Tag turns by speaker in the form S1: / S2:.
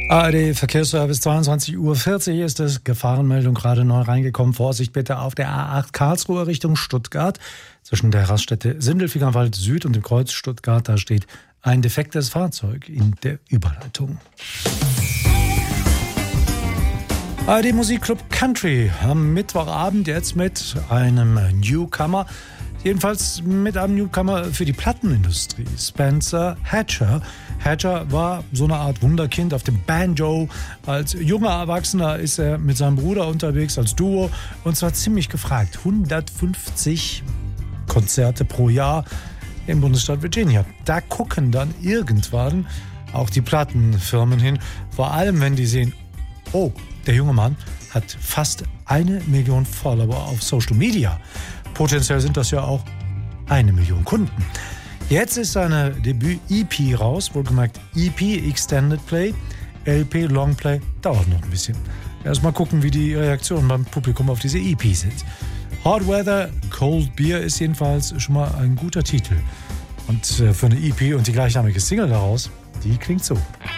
S1: ARD Verkehrsservice, 22:40 Uhr ist es. Gefahrenmeldung gerade neu reingekommen. Vorsicht bitte auf der A8 Karlsruhe Richtung Stuttgart. Zwischen der Raststätte Sindelfingerwald Süd und dem Kreuz Stuttgart, da steht ein defektes Fahrzeug in der Überleitung. ARD Musikclub Country am Mittwochabend jetzt mit einem Newcomer. Jedenfalls mit einem Newcomer für die Plattenindustrie, Spencer Hatcher. Hatcher war so eine Art Wunderkind auf dem Banjo. Als junger Erwachsener ist er mit seinem Bruder unterwegs als Duo und zwar ziemlich gefragt. 150 Konzerte pro Jahr im Bundesstaat Virginia. Da gucken dann irgendwann auch die Plattenfirmen hin, vor allem wenn die sehen, oh, der junge Mann hat fast 1 Million Follower auf Social Media. Potenziell sind das ja auch 1 Million Kunden. Jetzt ist seine Debüt-EP raus, wohlgemerkt EP Extended Play, LP Longplay, dauert noch ein bisschen. Erstmal gucken, wie die Reaktionen beim Publikum auf diese EP sind. Hot Weather, Cold Beer ist jedenfalls schon mal ein guter Titel. Und für eine EP und die gleichnamige Single daraus, die klingt so.